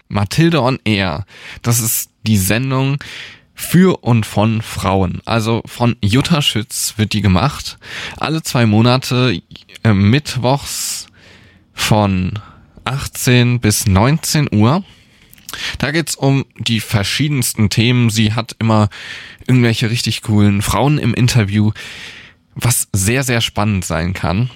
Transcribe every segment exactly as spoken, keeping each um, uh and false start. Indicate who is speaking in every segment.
Speaker 1: Mathilde on Air. Das ist die Sendung für und von Frauen. Also von Jutta Schütz wird die gemacht. Alle zwei Monate äh, mittwochs von achtzehn bis neunzehn Uhr. Da geht's um die verschiedensten Themen. Sie hat immer irgendwelche richtig coolen Frauen im Interview, was sehr, sehr spannend sein kann.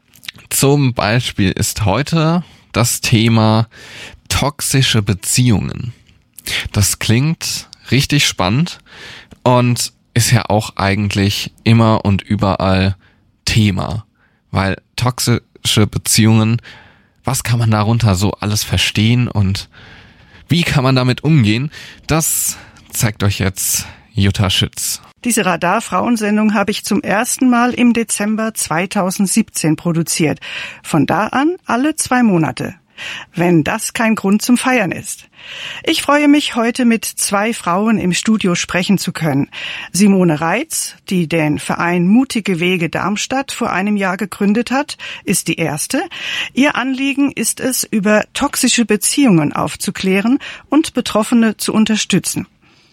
Speaker 1: Zum Beispiel ist heute das Thema toxische Beziehungen. Das klingt richtig spannend und ist ja auch eigentlich immer und überall Thema, weil toxische Beziehungen, was kann man darunter so alles verstehen und wie kann man damit umgehen? Das zeigt euch jetzt Jutta Schütz.
Speaker 2: Diese Radar-Frauensendung habe ich zum ersten Mal im Dezember zweitausendsiebzehn produziert. Von da an alle zwei Monate. Wenn das kein Grund zum Feiern ist. Ich freue mich, heute mit zwei Frauen im Studio sprechen zu können. Simone Reitz, die den Verein Mutige Wege Darmstadt vor einem Jahr gegründet hat, ist die erste. Ihr Anliegen ist es, über toxische Beziehungen aufzuklären und Betroffene zu unterstützen.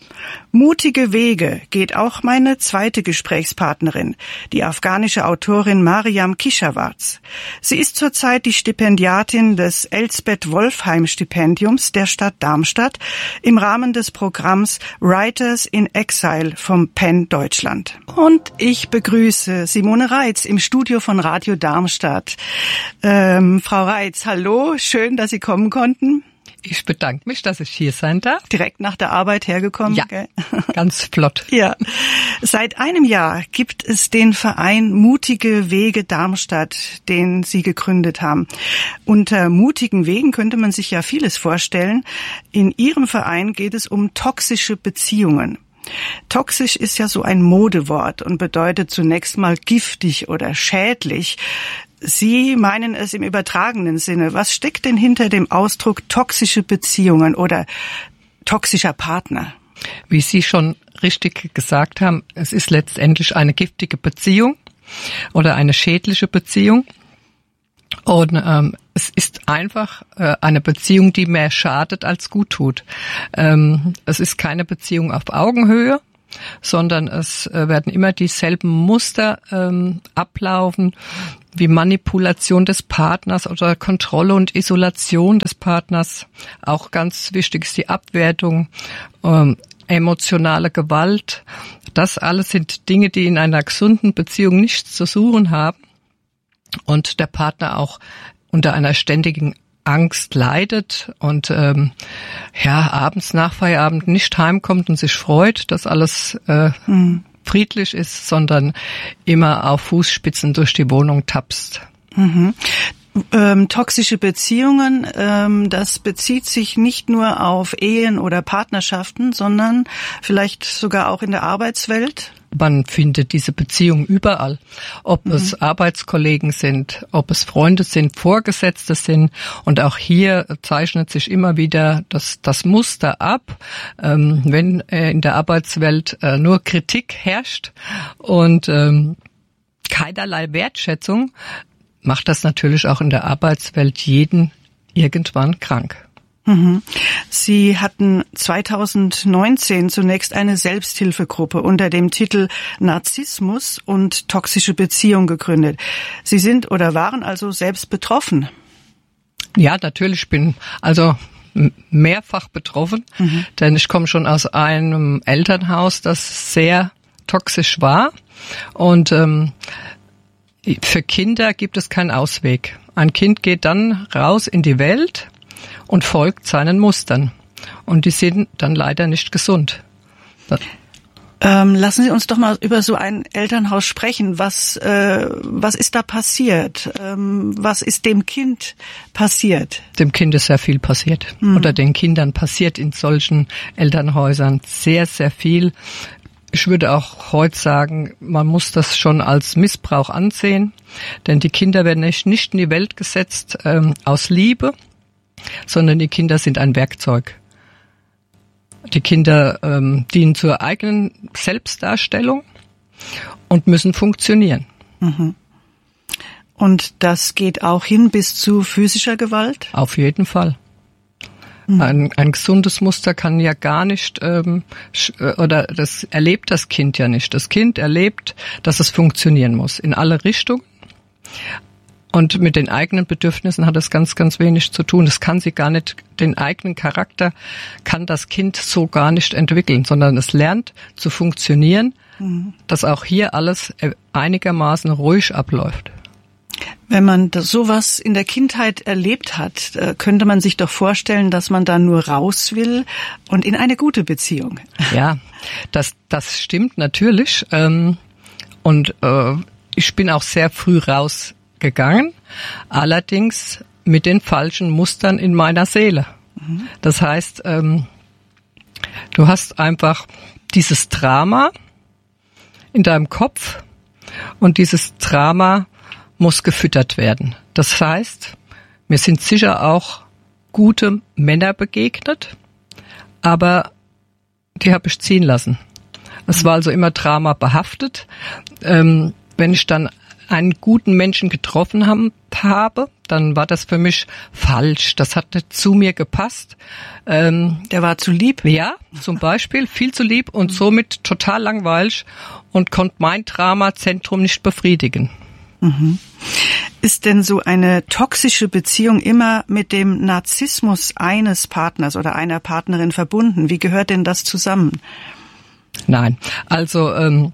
Speaker 2: Mutige Wege geht auch meine zweite Gesprächspartnerin, die afghanische Autorin Mariam Kishawarz. Sie ist zurzeit die Stipendiatin des Elsbeth-Wolfheim-Stipendiums der Stadt Darmstadt im Rahmen des Programms Writers in Exile vom Penn Deutschland. Und ich begrüße Simone Reitz im Studio von Radio Darmstadt. Ähm, Frau Reitz, hallo, schön, dass Sie kommen konnten.
Speaker 3: Ich bedanke mich, dass ich hier sein darf.
Speaker 2: Direkt nach der Arbeit hergekommen?
Speaker 3: Ja,
Speaker 2: gell?
Speaker 3: Ganz flott.
Speaker 2: Ja. Seit einem Jahr gibt es den Verein Mutige Wege Darmstadt, den Sie gegründet haben. Unter mutigen Wegen könnte man sich ja vieles vorstellen. In Ihrem Verein geht es um toxische Beziehungen. Toxisch ist ja so ein Modewort und bedeutet zunächst mal giftig oder schädlich. Sie meinen es im übertragenen Sinne. Was steckt denn hinter dem Ausdruck toxische Beziehungen oder toxischer Partner?
Speaker 3: Wie Sie schon richtig gesagt haben, es ist letztendlich eine giftige Beziehung oder eine schädliche Beziehung. Und ähm, es ist einfach äh, eine Beziehung, die mehr schadet als gut tut. Ähm, es ist keine Beziehung auf Augenhöhe, sondern es äh, werden immer dieselben Muster ähm, ablaufen, wie Manipulation des Partners oder Kontrolle und Isolation des Partners. Auch ganz wichtig ist die Abwertung, ähm, emotionale Gewalt. Das alles sind Dinge, die in einer gesunden Beziehung nichts zu suchen haben und der Partner auch unter einer ständigen Angst leidet und ähm, ja abends nach Feierabend nicht heimkommt und sich freut, dass alles äh, mhm. friedlich ist, sondern immer auf Fußspitzen durch die Wohnung tapst.
Speaker 2: Mhm. Ähm, toxische Beziehungen, ähm, das bezieht sich nicht nur auf Ehen oder Partnerschaften, sondern vielleicht sogar auch in der Arbeitswelt.
Speaker 3: Man findet diese Beziehungen überall. Ob mhm. es Arbeitskollegen sind, ob es Freunde sind, Vorgesetzte sind. Und auch hier zeichnet sich immer wieder das, das Muster ab, ähm, wenn äh, in der Arbeitswelt äh, nur Kritik herrscht und ähm, keinerlei Wertschätzung, macht das natürlich auch in der Arbeitswelt jeden irgendwann krank.
Speaker 2: Sie hatten zweitausendneunzehn zunächst eine Selbsthilfegruppe unter dem Titel Narzissmus und toxische Beziehung gegründet. Sie sind oder waren also selbst betroffen?
Speaker 3: Ja, natürlich. Ich bin also mehrfach betroffen, mhm. denn ich komme schon aus einem Elternhaus, das sehr toxisch war. Und ähm, für Kinder gibt es keinen Ausweg. Ein Kind geht dann raus in die Welt und folgt seinen Mustern. Und die sind dann leider nicht gesund.
Speaker 2: Ähm, lassen Sie uns doch mal über so ein Elternhaus sprechen. Was, äh, was ist da passiert? Ähm, was ist dem Kind passiert?
Speaker 3: Dem Kind ist sehr viel passiert. Mhm. Oder den Kindern passiert in solchen Elternhäusern sehr, sehr viel. Ich würde auch heute sagen, man muss das schon als Missbrauch ansehen. Denn die Kinder werden nicht, nicht in die Welt gesetzt ähm, aus Liebe, sondern die Kinder sind ein Werkzeug. Die Kinder ähm, dienen zur eigenen Selbstdarstellung und müssen funktionieren.
Speaker 2: Mhm. Und das geht auch hin bis zu physischer Gewalt?
Speaker 3: Auf jeden Fall. Mhm. Ein, ein gesundes Muster kann ja gar nicht, ähm, oder das erlebt das Kind ja nicht. Das Kind erlebt, dass es funktionieren muss in alle Richtungen. Und mit den eigenen Bedürfnissen hat es ganz, ganz wenig zu tun. Das kann sie gar nicht, den eigenen Charakter kann das Kind so gar nicht entwickeln, sondern es lernt zu funktionieren, mhm. dass auch hier alles einigermaßen ruhig abläuft.
Speaker 2: Wenn man das sowas in der Kindheit erlebt hat, könnte man sich doch vorstellen, dass man da nur raus will und in eine gute Beziehung.
Speaker 3: Ja, das, das stimmt natürlich. Und ich bin auch sehr früh raus gegangen, allerdings mit den falschen Mustern in meiner Seele. Mhm. Das heißt, ähm, du hast einfach dieses Drama in deinem Kopf und dieses Drama muss gefüttert werden. Das heißt, mir sind sicher auch gute Männer begegnet, aber die habe ich ziehen lassen. Es war also immer Drama behaftet. Ähm, wenn ich dann einen guten Menschen getroffen haben, habe, dann war das für mich falsch. Das hat nicht zu mir gepasst. Ähm,
Speaker 2: Der war zu lieb?
Speaker 3: Ja, zum Beispiel, viel zu lieb und somit total langweilig und konnte mein Dramazentrum nicht befriedigen.
Speaker 2: Mhm. Ist denn so eine toxische Beziehung immer mit dem Narzissmus eines Partners oder einer Partnerin verbunden? Wie gehört denn das zusammen?
Speaker 3: Nein, also ähm,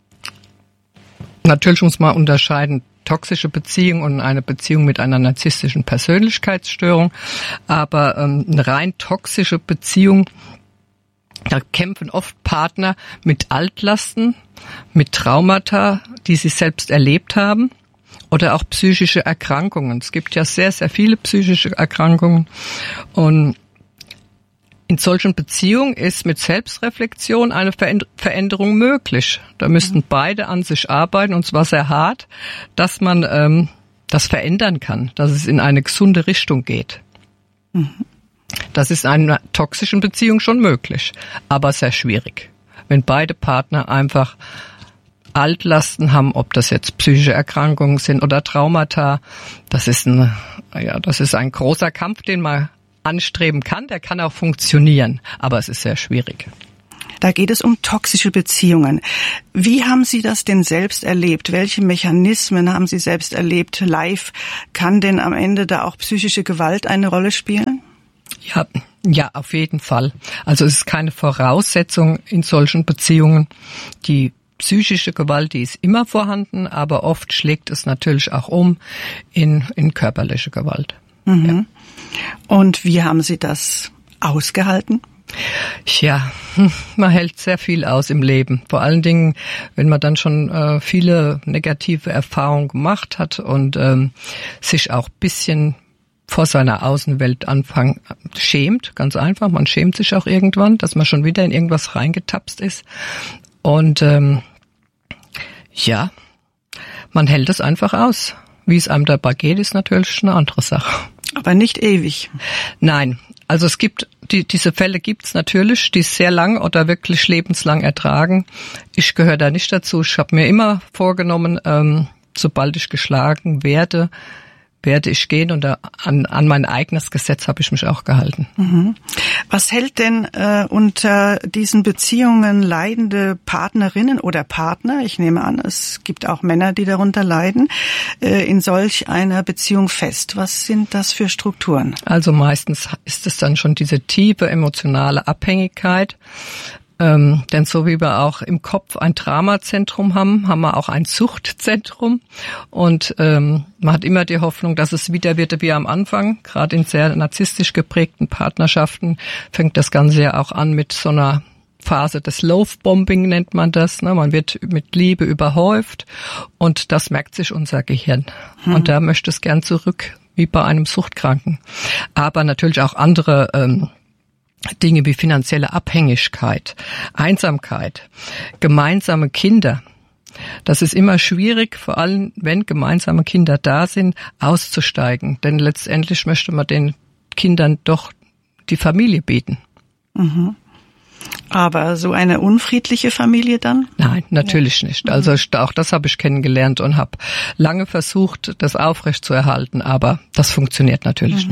Speaker 3: natürlich muss man unterscheiden, toxische Beziehung und eine Beziehung mit einer narzisstischen Persönlichkeitsstörung. Aber ähm, eine rein toxische Beziehung, da kämpfen oft Partner mit Altlasten, mit Traumata, die sie selbst erlebt haben, oder auch psychische Erkrankungen. Es gibt ja sehr, sehr viele psychische Erkrankungen. Und in solchen Beziehungen ist mit Selbstreflexion eine Veränderung möglich. Da müssten beide an sich arbeiten, und zwar sehr hart, dass man ähm, das verändern kann, dass es in eine gesunde Richtung geht. Mhm. Das ist in einer toxischen Beziehung schon möglich, aber sehr schwierig. Wenn beide Partner einfach Altlasten haben, ob das jetzt psychische Erkrankungen sind oder Traumata, das ist ein, ja, das ist ein großer Kampf, den man anstreben kann, der kann auch funktionieren, aber es ist sehr schwierig.
Speaker 2: Da geht es um toxische Beziehungen. Wie haben Sie das denn selbst erlebt? Welche Mechanismen haben Sie selbst erlebt? Live, kann denn am Ende da auch psychische Gewalt eine Rolle spielen?
Speaker 3: Ja, ja, auf jeden Fall. Also es ist keine Voraussetzung in solchen Beziehungen. Die psychische Gewalt, die ist immer vorhanden, aber oft schlägt es natürlich auch um in, in körperliche Gewalt.
Speaker 2: Mhm.
Speaker 3: Ja.
Speaker 2: Und wie haben Sie das ausgehalten?
Speaker 3: Ja, man hält sehr viel aus im Leben. Vor allen Dingen, wenn man dann schon äh, viele negative Erfahrungen gemacht hat und ähm, sich auch bisschen vor seiner Außenwelt anfangen schämt, ganz einfach. Man schämt sich auch irgendwann, dass man schon wieder in irgendwas reingetapst ist. Und ähm, ja, man hält es einfach aus. Wie es einem dabei geht, ist natürlich eine andere Sache.
Speaker 2: Aber nicht ewig.
Speaker 3: Nein, also es gibt, die, diese Fälle gibt es natürlich, die sehr lang oder wirklich lebenslang ertragen. Ich gehöre da nicht dazu. Ich habe mir immer vorgenommen, ähm, sobald ich geschlagen werde, werde ich gehen, und da, an, an mein eigenes Gesetz habe ich mich auch gehalten.
Speaker 2: Mhm. Was hält denn äh, unter diesen Beziehungen leidende Partnerinnen oder Partner, ich nehme an, es gibt auch Männer, die darunter leiden, äh, in solch einer Beziehung fest? Was sind das für Strukturen?
Speaker 3: Also meistens ist es dann schon diese tiefe emotionale Abhängigkeit. Ähm, denn so wie wir auch im Kopf ein Dramazentrum haben, haben wir auch ein Suchtzentrum. Und ähm, man hat immer die Hoffnung, dass es wieder wird wie am Anfang. Gerade in sehr narzisstisch geprägten Partnerschaften fängt das Ganze ja auch an mit so einer Phase des Love-Bombing, nennt man das. Ne? Man wird mit Liebe überhäuft, und das merkt sich unser Gehirn. Hm. Und da möchte es gern zurück, wie bei einem Suchtkranken. Aber natürlich auch andere ähm, Dinge wie finanzielle Abhängigkeit, Einsamkeit, gemeinsame Kinder. Das ist immer schwierig, vor allem wenn gemeinsame Kinder da sind, auszusteigen. Denn letztendlich möchte man den Kindern doch die Familie bieten.
Speaker 2: Mhm. Aber so eine unfriedliche Familie dann?
Speaker 3: Nein, natürlich ja. nicht. Also auch das habe ich kennengelernt und habe lange versucht, das aufrechtzuerhalten, aber das funktioniert natürlich mhm. nicht.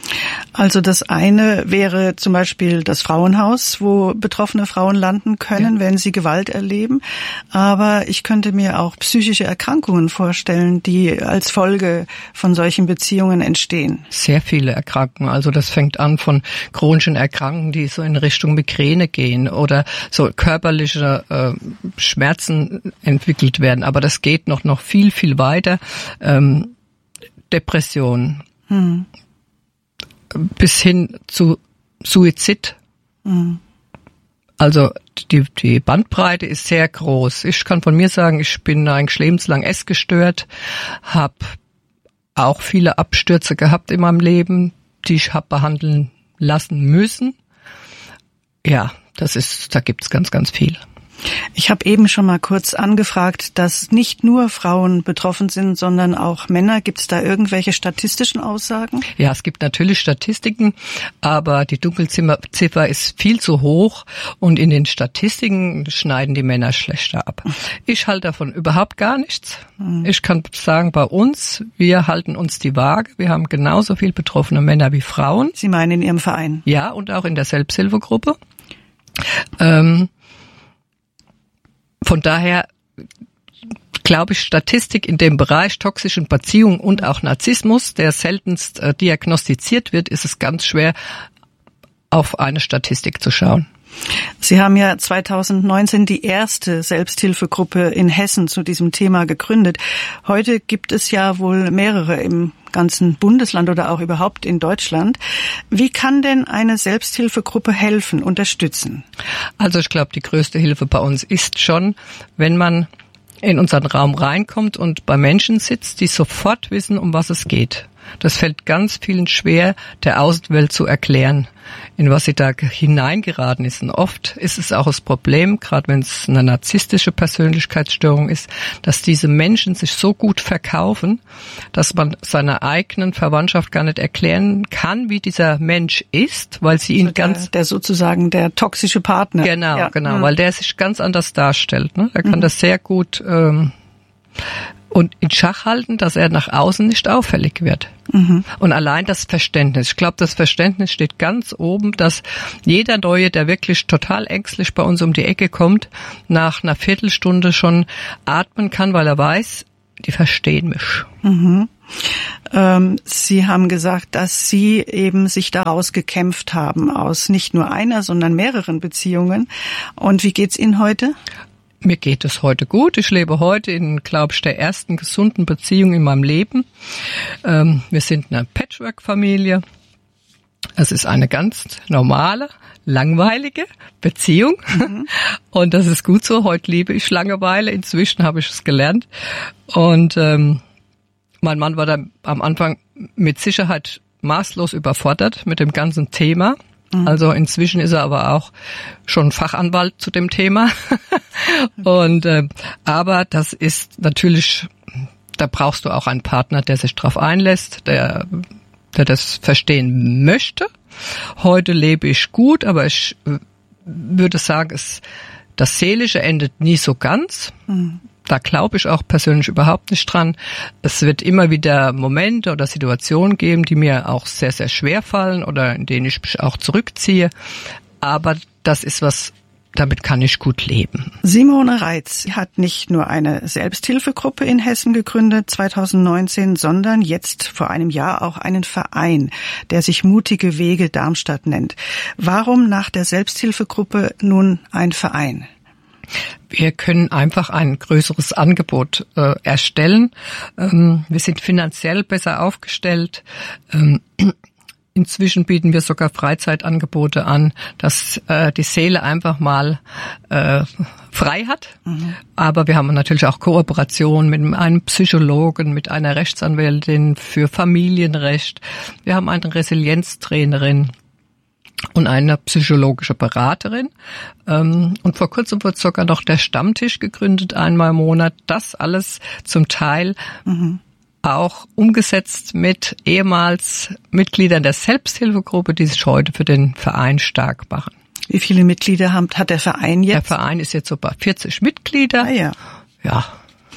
Speaker 2: Also das eine wäre zum Beispiel das Frauenhaus, wo betroffene Frauen landen können, ja, wenn sie Gewalt erleben. Aber ich könnte mir auch psychische Erkrankungen vorstellen, die als Folge von solchen Beziehungen entstehen.
Speaker 3: Sehr viele Erkrankungen. Also das fängt an von chronischen Erkrankungen, die so in Richtung Migräne gehen oder so körperliche äh, Schmerzen entwickelt werden. Aber das geht noch noch viel, viel weiter. Ähm, Depression. Hm. Bis hin zu Suizid. Mhm. Also die, die Bandbreite ist sehr groß. Ich kann von mir sagen, ich bin eigentlich lebenslang essgestört, habe auch viele Abstürze gehabt in meinem Leben, die ich habe behandeln lassen müssen. Ja, das ist, da gibt's ganz, ganz viel.
Speaker 2: Ich habe eben schon mal kurz angefragt, dass nicht nur Frauen betroffen sind, sondern auch Männer. Gibt es da irgendwelche statistischen Aussagen?
Speaker 3: Ja, es gibt natürlich Statistiken, aber die Dunkelziffer ist viel zu hoch und in den Statistiken schneiden die Männer schlechter ab. Ich halte davon überhaupt gar nichts. Ich kann sagen, bei uns, wir halten uns die Waage. Wir haben genauso viel betroffene Männer wie Frauen.
Speaker 2: Sie meinen in Ihrem Verein?
Speaker 3: Ja, und auch in der Selbsthilfegruppe. Ähm, Von daher glaube ich, Statistik in dem Bereich toxischen Beziehungen und auch Narzissmus, der seltenst äh, diagnostiziert wird, ist es ganz schwer, auf eine Statistik zu schauen.
Speaker 2: Sie haben ja zweitausendneunzehn die erste Selbsthilfegruppe in Hessen zu diesem Thema gegründet. Heute gibt es ja wohl mehrere im ganzen Bundesland oder auch überhaupt in Deutschland. Wie kann denn eine Selbsthilfegruppe helfen, unterstützen?
Speaker 3: Also ich glaube, die größte Hilfe bei uns ist schon, wenn man in unseren Raum reinkommt und bei Menschen sitzt, die sofort wissen, um was es geht. Das fällt ganz vielen schwer, der Außenwelt zu erklären, in was sie da hineingeraten ist. Und oft ist es auch das Problem, gerade wenn es eine narzisstische Persönlichkeitsstörung ist, dass diese Menschen sich so gut verkaufen, dass man seiner eigenen Verwandtschaft gar nicht erklären kann, wie dieser Mensch ist, weil sie ihn
Speaker 2: also der,
Speaker 3: ganz...
Speaker 2: Der sozusagen der toxische Partner.
Speaker 3: Genau,
Speaker 2: ja.
Speaker 3: genau,
Speaker 2: mhm.
Speaker 3: weil der sich ganz anders darstellt. Ne? Er kann mhm. das sehr gut... Ähm, und in Schach halten, dass er nach außen nicht auffällig wird. Mhm. Und allein das Verständnis. Ich glaube, das Verständnis steht ganz oben, dass jeder Neue, der wirklich total ängstlich bei uns um die Ecke kommt, nach einer Viertelstunde schon atmen kann, weil er weiß, die verstehen mich.
Speaker 2: Mhm. Ähm, Sie haben gesagt, dass Sie eben sich daraus gekämpft haben, aus nicht nur einer, sondern mehreren Beziehungen. Und wie geht's Ihnen heute?
Speaker 3: Mir geht es heute gut. Ich lebe heute in, glaube ich, der ersten gesunden Beziehung in meinem Leben. Ähm, wir sind eine Patchwork-Familie. Es ist eine ganz normale, langweilige Beziehung. Mhm. Und das ist gut so. Heute liebe ich Langeweile. Inzwischen habe ich es gelernt. Und ähm, mein Mann war da am Anfang mit Sicherheit maßlos überfordert mit dem ganzen Thema. Also inzwischen ist er aber auch schon Fachanwalt zu dem Thema. Und äh, aber das ist natürlich, da brauchst du auch einen Partner, der sich drauf einlässt, der der das verstehen möchte. Heute lebe ich gut, aber ich würde sagen, es das Seelische endet nie so ganz. Mhm. Da glaube ich auch persönlich überhaupt nicht dran. Es wird immer wieder Momente oder Situationen geben, die mir auch sehr, sehr schwer fallen oder in denen ich mich auch zurückziehe. Aber das ist was, damit kann ich gut leben.
Speaker 2: Simone Reitz hat nicht nur eine Selbsthilfegruppe in Hessen gegründet zweitausendneunzehn, sondern jetzt vor einem Jahr auch einen Verein, der sich Mutige Wege Darmstadt nennt. Warum nach der Selbsthilfegruppe nun ein Verein?
Speaker 3: Wir können einfach ein größeres Angebot äh, erstellen. Ähm, wir sind finanziell besser aufgestellt. Ähm, inzwischen bieten wir sogar Freizeitangebote an, dass äh, die Seele einfach mal äh, frei hat. Mhm. Aber wir haben natürlich auch Kooperation mit einem Psychologen, mit einer Rechtsanwältin für Familienrecht. Wir haben eine Resilienztrainerin und eine psychologische Beraterin. Und vor kurzem wurde sogar noch der Stammtisch gegründet, einmal im Monat. Das alles zum Teil mhm. auch umgesetzt mit ehemals Mitgliedern der Selbsthilfegruppe, die sich heute für den Verein stark machen.
Speaker 2: Wie viele Mitglieder hat der Verein jetzt?
Speaker 3: Der Verein ist jetzt so bei vierzig Mitglieder.
Speaker 2: Ah, ja.
Speaker 3: Ja.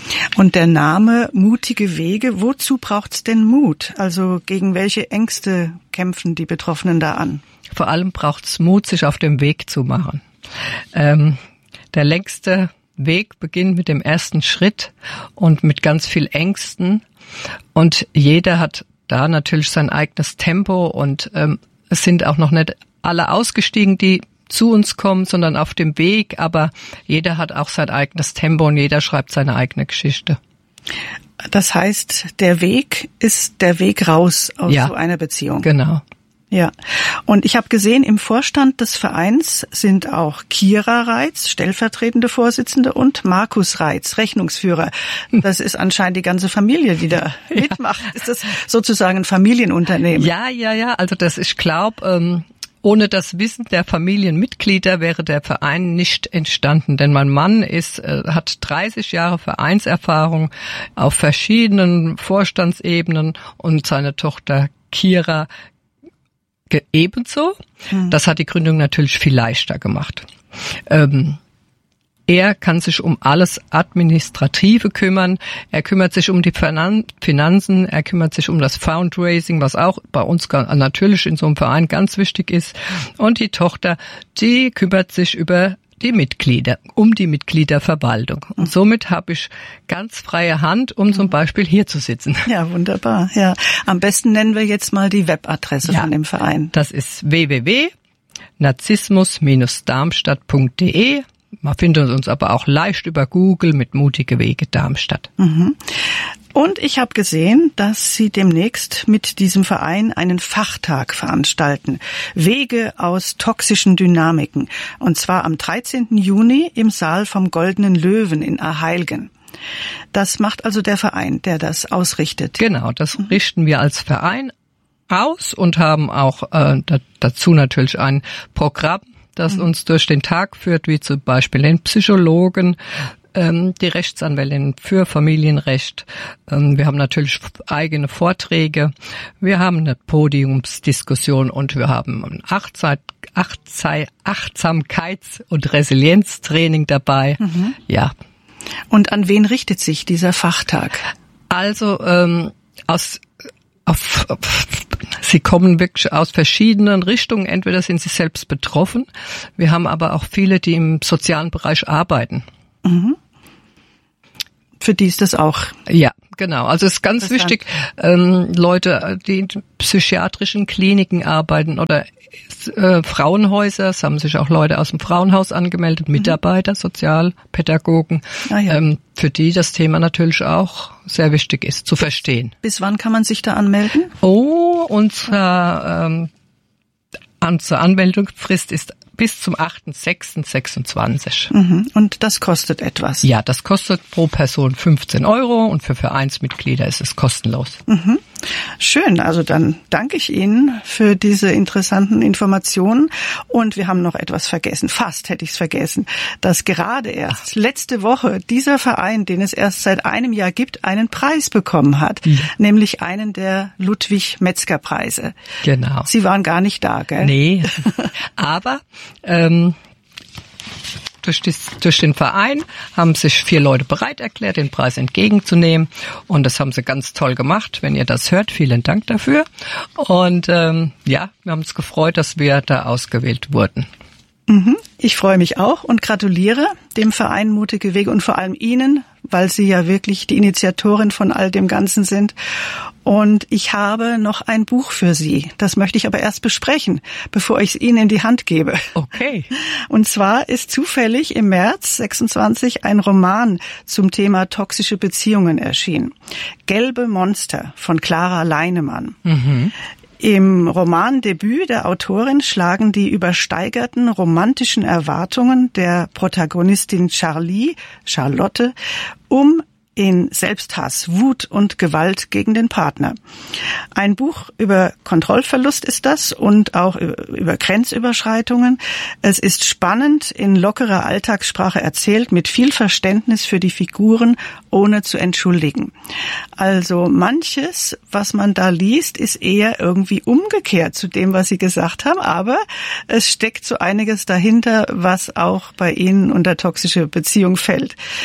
Speaker 2: Und der Name Mutige Wege, wozu braucht's denn Mut? Also gegen welche Ängste kämpfen die Betroffenen da an?
Speaker 3: Vor allem braucht's Mut, sich auf den Weg zu machen. Ähm, der längste Weg beginnt mit dem ersten Schritt und mit ganz viel Ängsten. Und jeder hat da natürlich sein eigenes Tempo und ähm, es sind auch noch nicht alle ausgestiegen, die zu uns kommen, sondern auf dem Weg. Aber jeder hat auch sein eigenes Tempo und jeder schreibt seine eigene Geschichte.
Speaker 2: Das heißt, der Weg ist der Weg raus aus
Speaker 3: ja,
Speaker 2: so einer Beziehung.
Speaker 3: Genau.
Speaker 2: Ja, und ich habe gesehen, im Vorstand des Vereins sind auch Kira Reitz, stellvertretende Vorsitzende, und Markus Reitz, Rechnungsführer. Das ist anscheinend die ganze Familie, die da ja. mitmacht. Ist das sozusagen ein Familienunternehmen?
Speaker 3: Ja, ja, ja. Also das, ich glaube, ähm, ohne das Wissen der Familienmitglieder wäre der Verein nicht entstanden. Denn mein Mann ist, äh, hat dreißig Jahre Vereinserfahrung auf verschiedenen Vorstandsebenen und seine Tochter Kira ebenso. Hm. Das hat die Gründung natürlich viel leichter gemacht. Ähm, er kann sich um alles Administrative kümmern. Er kümmert sich um die Finanzen. Er kümmert sich um das Fundraising, was auch bei uns natürlich in so einem Verein ganz wichtig ist. Und die Tochter, die kümmert sich über die Mitglieder, um die Mitgliederverwaltung. Und somit habe ich ganz freie Hand, um zum Beispiel hier zu sitzen.
Speaker 2: Ja, wunderbar. Ja, am besten nennen wir jetzt mal die Webadresse ja, von dem Verein.
Speaker 3: Das ist w w w punkt narzissmus Bindestrich darmstadt punkt d e. Man findet uns aber auch leicht über Google mit Mutige Wege Darmstadt.
Speaker 2: Mhm. Und ich habe gesehen, dass Sie demnächst mit diesem Verein einen Fachtag veranstalten. Wege aus toxischen Dynamiken. Und zwar am dreizehnten Juni im Saal vom Goldenen Löwen in Aheilgen. Das macht also der Verein, der das ausrichtet.
Speaker 3: Genau, das richten wir als Verein aus und haben auch äh, dazu natürlich ein Programm, das uns durch den Tag führt, wie zum Beispiel den Psychologen, ähm, die Rechtsanwältin für Familienrecht. Ähm, wir haben natürlich eigene Vorträge. Wir haben eine Podiumsdiskussion und wir haben ein Achtsam- Achtsam- Achtsamkeits- und Resilienztraining dabei. Mhm. Ja.
Speaker 2: Und an wen richtet sich dieser Fachtag?
Speaker 3: Also ähm, aus Auf, auf, sie kommen wirklich aus verschiedenen Richtungen. Entweder sind sie selbst betroffen. Wir haben aber auch viele, die im sozialen Bereich arbeiten.
Speaker 2: Mhm. Für die ist das auch.
Speaker 3: Ja, genau. Also es ist ganz wichtig, ähm, Leute, die in psychiatrischen Kliniken arbeiten oder äh, Frauenhäuser. Es haben sich auch Leute aus dem Frauenhaus angemeldet, Mitarbeiter, mhm. Sozialpädagogen, ah, ja. ähm, für die das Thema natürlich auch sehr wichtig ist, zu verstehen.
Speaker 2: Bis wann kann man sich da anmelden?
Speaker 3: Oh, unser, ähm, unsere Anmeldungsfrist ist bis zum achten sechsten sechsundzwanzig.
Speaker 2: Mhm. Und das kostet etwas?
Speaker 3: Ja, das kostet pro Person fünfzehn Euro und für Vereinsmitglieder ist es kostenlos.
Speaker 2: Mhm. Schön, also dann danke ich Ihnen für diese interessanten Informationen. Und wir haben noch etwas vergessen, fast hätte ich es vergessen, dass gerade erst letzte Woche dieser Verein, den es erst seit einem Jahr gibt, einen Preis bekommen hat, ja. nämlich einen der Ludwig-Metzger-Preise.
Speaker 3: Genau.
Speaker 2: Sie waren gar nicht da, gell?
Speaker 3: Nee, aber ähm, Durch, die, durch den Verein haben sich vier Leute bereit erklärt, den Preis entgegenzunehmen. Und das haben sie ganz toll gemacht. Wenn ihr das hört, vielen Dank dafür. Und ähm, ja, wir haben uns gefreut, dass wir da ausgewählt wurden.
Speaker 2: Mhm. Ich freue mich auch und gratuliere dem Verein Mutige Wege und vor allem Ihnen, weil Sie ja wirklich die Initiatorin von all dem Ganzen sind. Und ich habe noch ein Buch für Sie. Das möchte ich aber erst besprechen, bevor ich es Ihnen in die Hand gebe.
Speaker 3: Okay.
Speaker 2: Und zwar ist zufällig im März sechsundzwanzig ein Roman zum Thema toxische Beziehungen erschienen. Gelbe Monster von Clara Leinemann. Mhm. Im Romandebüt der Autorin schlagen die übersteigerten romantischen Erwartungen der Protagonistin Charlie, Charlotte, um in Selbsthass, Wut und Gewalt gegen den Partner. Ein Buch über Kontrollverlust ist das und auch über Grenzüberschreitungen. Es ist spannend, in lockerer Alltagssprache erzählt, mit viel Verständnis für die Figuren, ohne zu entschuldigen. Also manches, was man da liest, ist eher irgendwie umgekehrt zu dem, was Sie gesagt haben, aber es steckt so einiges dahinter, was auch bei Ihnen unter toxische Beziehung fällt.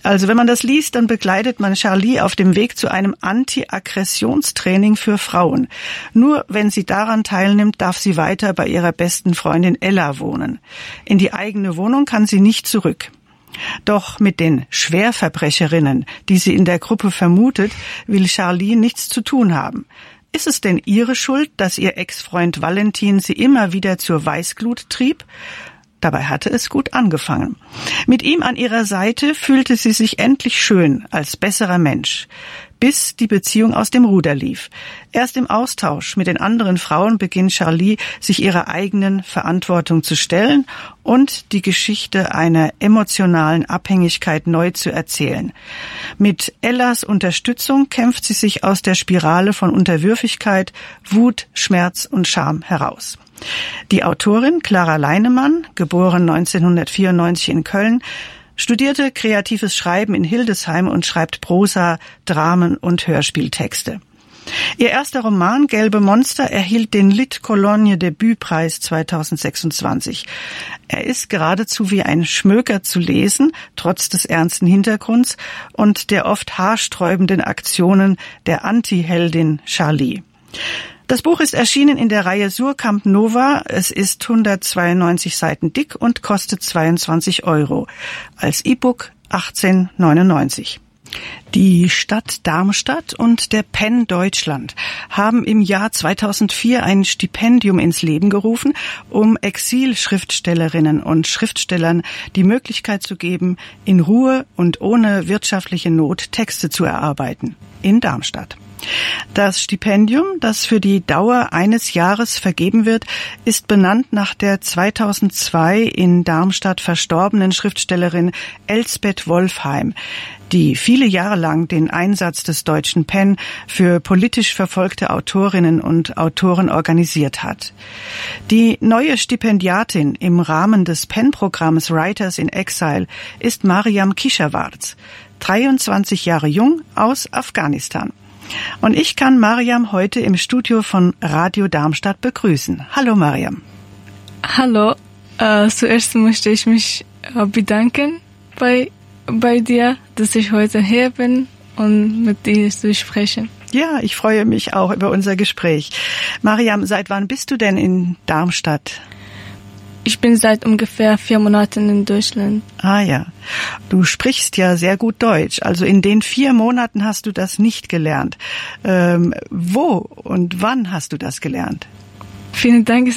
Speaker 2: Also wenn man das liest, dann begleitet man Charlie auf dem Weg zu einem Anti-Aggressionstraining für Frauen. Nur wenn sie daran teilnimmt, darf sie weiter bei ihrer besten Freundin Ella wohnen. In die eigene Wohnung kann sie nicht zurück. Doch mit den Schwerverbrecherinnen, die sie in der Gruppe vermutet, will Charlie nichts zu tun haben. Ist es denn ihre Schuld, dass ihr Ex-Freund Valentin sie immer wieder zur Weißglut trieb? Dabei hatte es gut angefangen. Mit ihm an ihrer Seite fühlte sie sich endlich schön, als besserer Mensch. Bis die Beziehung aus dem Ruder lief. Erst im Austausch mit den anderen Frauen beginnt Charlie, sich ihrer eigenen Verantwortung zu stellen und die Geschichte einer emotionalen Abhängigkeit neu zu erzählen. Mit Ellas Unterstützung kämpft sie sich aus der Spirale von Unterwürfigkeit, Wut, Schmerz und Scham heraus. Die Autorin Clara Leinemann, geboren neunzehnhundertvierundneunzig in Köln, studierte kreatives Schreiben in Hildesheim und schreibt Prosa, Dramen und Hörspieltexte. Ihr erster Roman Gelbe Monster erhielt den Lit Cologne Debütpreis zweitausendsechsundzwanzig. Er ist geradezu wie ein Schmöker zu lesen, trotz des ernsten Hintergrunds und der oft haarsträubenden Aktionen der Anti-Heldin Charlie. Das Buch ist erschienen in der Reihe Suhrkamp Nova. Es ist hundertzweiundneunzig Seiten dick und kostet zweiundzwanzig Euro. Als E-Book achtzehn neunundneunzig. Die Stadt Darmstadt und der Penn Deutschland haben im Jahr zweitausendvier ein Stipendium ins Leben gerufen, um Exilschriftstellerinnen und Schriftstellern die Möglichkeit zu geben, in Ruhe und ohne wirtschaftliche Not Texte zu erarbeiten. In Darmstadt. Das Stipendium, das für die Dauer eines Jahres vergeben wird, ist benannt nach der zweitausendzwei in Darmstadt verstorbenen Schriftstellerin Elsbeth Wolfheim, die viele Jahre lang den Einsatz des deutschen Penn für politisch verfolgte Autorinnen und Autoren organisiert hat. Die neue Stipendiatin im Rahmen des Penn-Programms Writers in Exile ist Mariam Kishawarz, dreiundzwanzig Jahre jung, aus Afghanistan. Und ich kann Mariam heute im Studio von Radio Darmstadt begrüßen. Hallo Mariam.
Speaker 4: Hallo, äh, zuerst möchte ich mich äh, bedanken bei, bei dir, dass ich heute hier bin und mit dir zu sprechen.
Speaker 2: Ja, ich freue mich auch über unser Gespräch. Mariam, seit wann bist du denn in Darmstadt?
Speaker 4: Ich bin seit ungefähr vier Monaten in Deutschland.
Speaker 2: Ah ja, du sprichst ja sehr gut Deutsch. Also in den vier Monaten hast du das nicht gelernt. Ähm, wo und wann hast du das gelernt?
Speaker 4: Vielen Dank.